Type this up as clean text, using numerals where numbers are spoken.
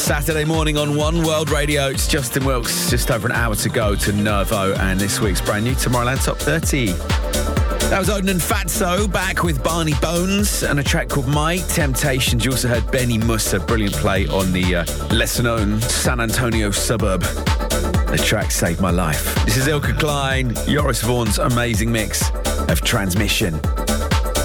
Saturday morning on One World Radio. It's Justin Wilkes, just over an hour to go to Nervo and this week's brand new Tomorrowland Top 30. That was Odin and Fatso back with Barney Bones and a track called My Temptations. You also heard Benny Musa, brilliant play on the lesser known San Antonio suburb. The track saved my life. This is Ilka Klein, Joris Vaughn's amazing mix of Transmission.